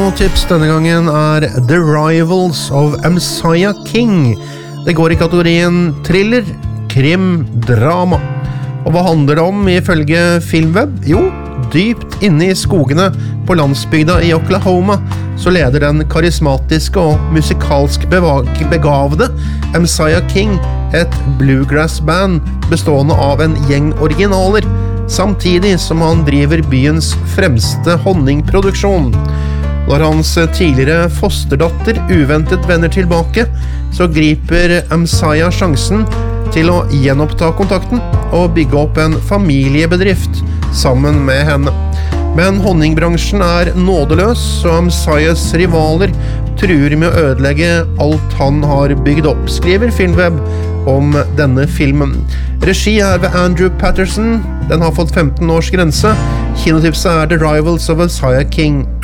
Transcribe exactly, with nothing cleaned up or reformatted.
kinotips denne gangen er The Rivals of Messiah King. Det går i kategorien thriller, krim, drama. Og hva handler det om ifølge Filmweb? Jo, dypt inne i skogene på landsbygda i Oklahoma så leder den karismatiske og musikalsk begavede Messiah King et bluegrass-band bestående av en gjeng originaler, samtidig som han driver byens fremste honningproduksjon. Når hans tidligere fosterdatter uventet vender tilbake, så griper Messiah sjansen til å gjenoppta kontakten og bygge opp en familiebedrift sammen med henne. Men honningbransjen er nådeløs, så Messiahs rivaler truer med å ødelegge alt han har bygd opp, skriver Filmweb om denne filmen. Regi er ved Andrew Patterson. Den har fått femten års grense. Kinotipset er The Rivals of Messiah King.